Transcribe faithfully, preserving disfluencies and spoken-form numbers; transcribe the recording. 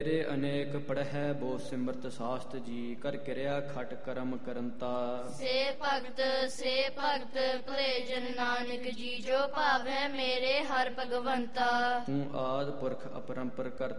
ਤੇਰੇ ਅਨੇਕ ਪੜ੍ਹੈ ਬੋ ਸਿਮਰਤ ਸਾਸਤ ਜੀ, ਕਰ ਕਿਰਿਆ ਖਟ ਕਰਮ ਕਰੰਤਾ। ਸੇ ਭਗਤ ਸੇ ਭਗਤ ਭਲੇ ਜਨ ਨਾਨਕ ਜੀ, ਜੋ ਭਾਵੈ ਮੇਰੇ ਹਰ ਭਗਵੰਤਾ। ਤੂੰ ਆਦਿ ਪੁਰਖ ਅਪਰੰਪਰ ਕਰ